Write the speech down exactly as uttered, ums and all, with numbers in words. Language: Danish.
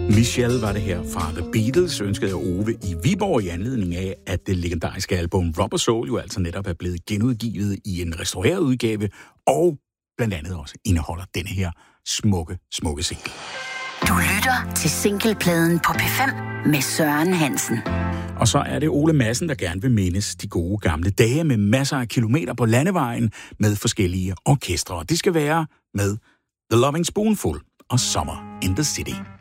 Michelle var det her fra The Beatles, ønskede jeg Ove i Viborg i anledning af, at det legendariske album Rubber Soul jo altså netop er blevet genudgivet i en restaureret udgave, og blandt andet også indeholder denne her smukke, smukke single. Du lytter til singlepladen på P fem med Søren Hansen. Og så er det Ole Madsen, der gerne vil mindes de gode gamle dage med masser af kilometer på landevejen med forskellige orkestre. Det skal være med The Loving Spoonful og Summer in the City.